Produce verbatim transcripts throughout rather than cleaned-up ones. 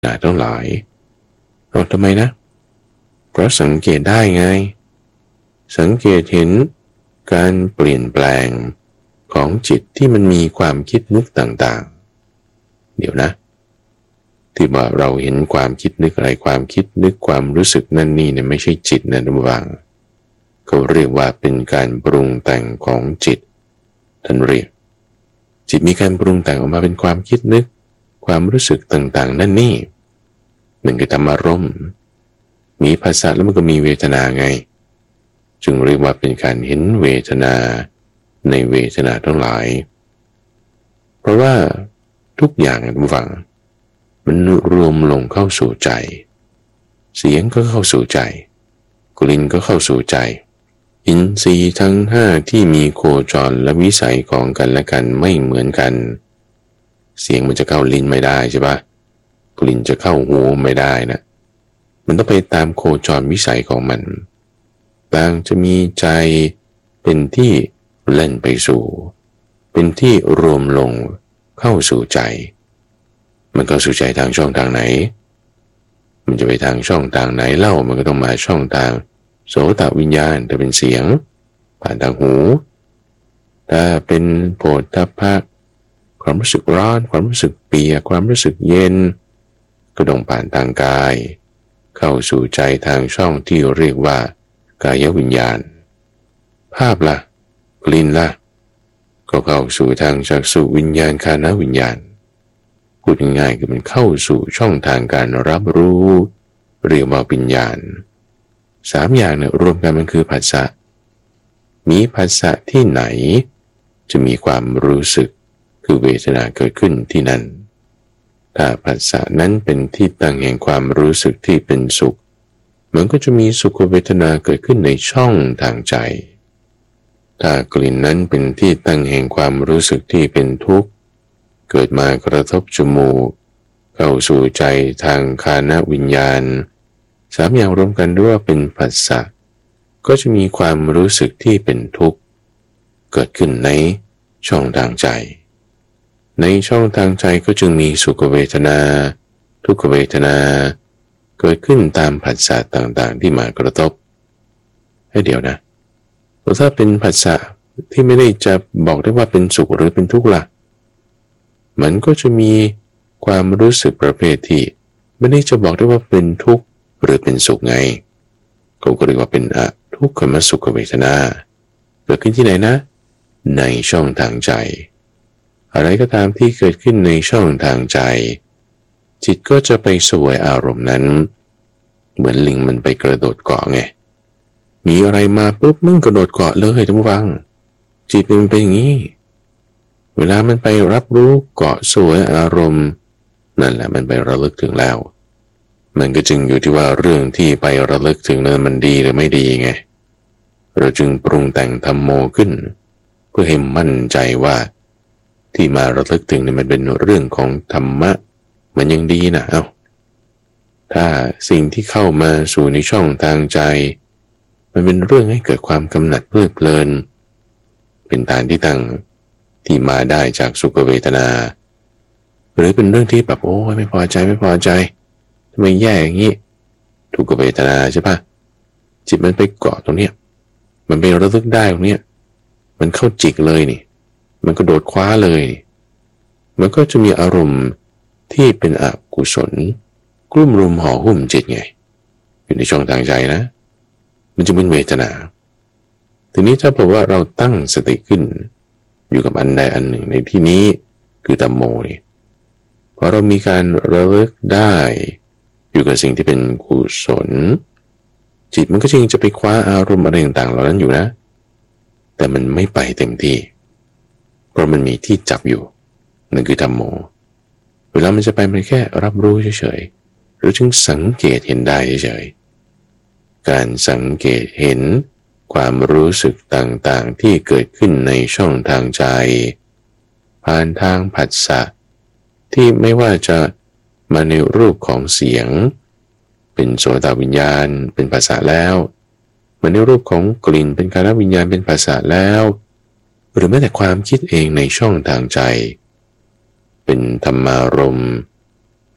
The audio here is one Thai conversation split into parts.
นาทั้งหลายเราทำไมนะเพราะสังเกตได้ไงสังเกตเห็นการเปลี่ยนแปลงของจิตที่มันมีความคิดนึกต่างๆเดี๋ยวนะที่ว่าเราเห็นความคิดนึกอะไรความคิดนึกความรู้สึกนั่นนี่เนี่ยไม่ใช่จิตนะทุกท่านเขาเรียกว่าเป็นการปรุงแต่งของจิตท่านเรียกจิตมีการปรุงแต่งออกมาเป็นความคิดนึกความรู้สึกต่างๆนั่นนี่มันคือธรรมารมณ์มีภาษาแล้วมันก็มีเวทนาไงจึงเรียกว่าเป็นการเห็นเวทนาในเวทนาทั้งหลายเพราะว่าทุกอย่างทุกฝั่งมันรวมลงเข้าสู่ใจเสียงก็เข้าสู่ใจกลิ่นก็เข้าสู่ใจอินทรีย์ทั้งห้าที่มีโคจรและวิสัยของกันและกันไม่เหมือนกันเสียงมันจะเข้าลิ้นไม่ได้ใช่ปะกลิ่นจะเข้าหูไม่ได้นะมันต้องไปตามโคจรวิสัยของมันบางจะมีใจเป็นที่เล่นไปสู่เป็นที่รวมลงเข้าสู่ใจมันเข้าสู่ใจทางช่องทางไหนมันจะไปทางช่องทางไหนเล่ามันก็ต้องมาช่องทางโสตวิญญาณแต่เป็นเสียงผ่านทางหูถ้าเป็นโผฏฐัพพะความรู้สึกร้อนความรู้สึกเปียกความรู้สึกเย็นก็ต้องผ่านทางกายเข้าสู่ใจทางช่องที่เรียกว่ากายวิญญาณภาพละ่ะกลิ่นละ่ะก็เข้าสู่ทางจักษุวิญญาณฆานวิญญาณพูดง่ายๆคือมันเข้าสู่ช่องทางการรับรู้เรียกว่าวิญญาณสามอย่างเนี่ยรวมกันมันคือผัสสะมีผัสสะที่ไหนจะมีความรู้สึกคือเวทนาเกิดขึ้นที่นั่นถ้าผัสสะนั้นเป็นที่ตั้งแห่งความรู้สึกที่เป็นสุขมันก็จะมีสุขเวทนาเกิดขึ้นในช่องทางใจถ้ากลิ่นนั้นเป็นที่ตั้งแห่งความรู้สึกที่เป็นทุกข์เกิดมากระทบจมูกเข้าสู่ใจทางฆานวิญญาณสามอย่างรวมกันด้วยว่าเป็นผัสสะก็จะมีความรู้สึกที่เป็นทุกข์เกิดขึ้นในช่องทางใจในช่องทางใจก็จึงมีสุขเวทนาทุกขเวทนาเกิดขึ้นตามผัสสะต่างๆที่มากระทบให้เดี๋ยวนะถ้าเป็นผัสสะที่ไม่ได้จะบอกได้ว่าเป็นสุขหรือเป็นทุกข์ล่ะมันก็จะมีความรู้สึกประเภทที่ไม่ได้จะบอกได้ว่าเป็นทุกข์หรือเป็นสุขไงเขาก็เรียกว่าเป็นอทุกขมสุขเวทนาเกิดขึ้นที่ไหนนะในช่องทางใจอะไรก็ตามที่เกิดขึ้นในช่องทางใจจิตก็จะไปสวยอารมณ์นั้นเหมือนลิงมันไปกระโดดเกาะไงมีอะไรมาปุ๊บมันกระโดดเกาะเลยทุกฟังจิตมันเป็นอย่างนี้เวลามันไปรับรู้เกาะสวยอารมณ์นั่นแหละมันไประลึกถึงแล้วมันก็จึงอยู่ที่ว่าเรื่องที่ไประลึกถึงนั้นมันดีหรือไม่ดีไงเราจึงปรุงแต่งธัมโมขึ้นเพื่อให้มั่นใจว่าที่มาระลึกถึงนี่มันเป็นเรื่องของธรรมะมันยังดีนะเอ้าถ้าสิ่งที่เข้ามาสู่ในช่องทางใจมันเป็นเรื่องให้เกิดความกำหนัดเพลิดเพลินเป็นฐานที่ตั้งที่มาได้จากสุขเวทนาหรือเป็นเรื่องที่แบบโอ้ยไม่พอใจไม่พอใจทำไมแย่อย่างนี้ทุกขเวทนาใช่ปะจิตมันไปเกาะตรงเนี้ยมันไประลึกได้ตรงเนี้ยมันเข้าจิกเลยนี่มันก็โดดคว้าเลยมันก็จะมีอารมณ์ที่เป็นอกุศลกลุ่มรุมห่อหุ้มจิตไงอยู่ในช่องทางใจนะมันจะเป็นเวทนาทีนี้ถ้าบอกว่าเราตั้งสติขึ้นอยู่กับอันใดอันหนึ่งในที่นี้คือธัมโมนี่พอเรามีการระลึกได้อยู่กับสิ่งที่เป็นกุศลจิตมันก็จริงจะไปคว้าอารมณ์อะไรต่างๆเหล่านั้นอยู่นะแต่มันไม่ไปเต็มที่เพราะมันมีที่จับอยู่นั่นคือธัมโมเวลามันจะไปมันแค่รับรู้เฉยๆหรือจึงสังเกตเห็นได้เฉยๆการสังเกตเห็นความรู้สึกต่างๆที่เกิดขึ้นในช่องทางใจผ่านทางผัสสะที่ไม่ว่าจะมาในรูปของเสียงเป็นโสตวิญญาณเป็นภาษาแล้วมาในรูปของกลิ่นเป็นฆานวิญญาณเป็นภาษาแล้วหรือแม้แต่ความคิดเองในช่องทางใจเป็นธรรมารมณ์เ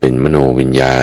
เป็นมโนวิญญาณ